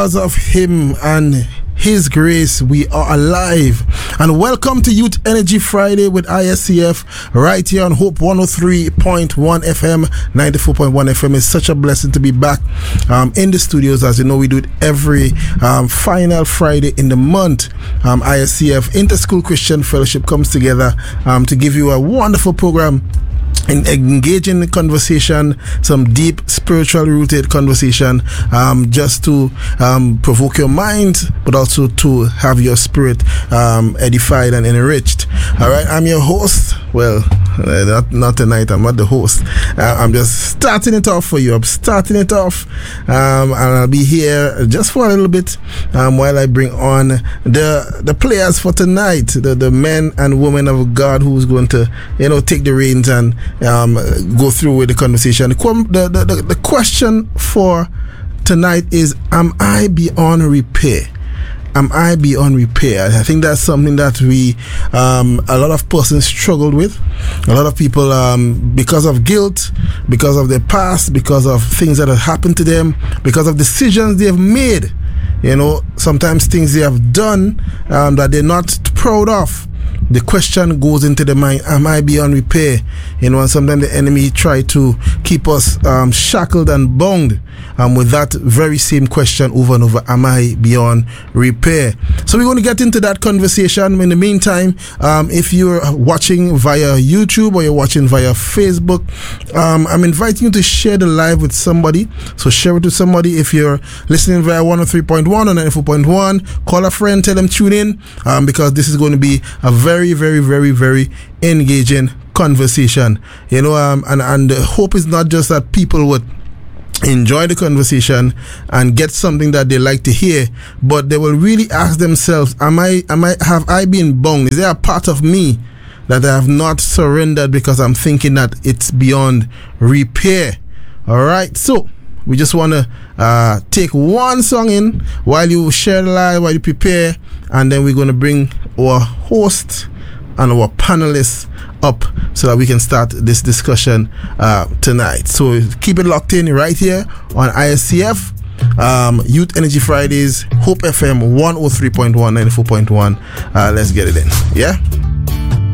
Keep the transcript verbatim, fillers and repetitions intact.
Because of him and his grace, we are alive. And welcome to Youth Energy Friday with I S C F right here on Hope one oh three point one F M, ninety-four point one F M. It's such a blessing to be back um, in the studios. As you know, we do it every um, final Friday in the month. Um, I S C F Interschool Christian Fellowship comes together um, to give you a wonderful program, in engaging the conversation, some deep spiritual rooted conversation, um, just to um, provoke your mind, but also to have your spirit um, edified and enriched. All right, I'm your host. Well, uh, not, not tonight, I'm not the host. Uh, I'm just starting it off for you. I'm starting it off, um, and I'll be here just for a little bit um, while I bring on the the players for tonight, the, the men and women of God who's going to, you know, take the reins and Um, go through with the conversation. The, the, the, the question for tonight is, am I beyond repair? Am I beyond repair? I think that's something that we, um, a lot of persons struggled with. A lot of people, um, because of guilt, because of their past, because of things that have happened to them, because of decisions they've made, you know, sometimes things they have done um, that they're not proud of. The question goes into the mind, am I beyond repair? You know, and sometimes the enemy try to keep us um, shackled and bound um, with that very same question over and over, am I beyond repair? So we're going to get into that conversation. In the meantime, um, if you're watching via YouTube or you're watching via Facebook, um, I'm inviting you to share the live with somebody. So share it with somebody. If you're listening via one oh three point one or ninety-four point one, call a friend, tell them tune in, um, because this is going to be a very very, very, very, very engaging conversation. You know, um, and, and the hope is not just that people would enjoy the conversation and get something that they like to hear, but they will really ask themselves, am I, am I, have I been bound? Is there a part of me that I have not surrendered because I'm thinking that it's beyond repair? All right. So we just want to uh, take one song in while you share the live, while you prepare, and then we're going to bring our host and our panelists up so that we can start this discussion uh, tonight. So keep it locked in right here on I S C F, um, Youth Energy Fridays, Hope F M one oh three point one, ninety-four point one. Uh, let's get it in. Yeah?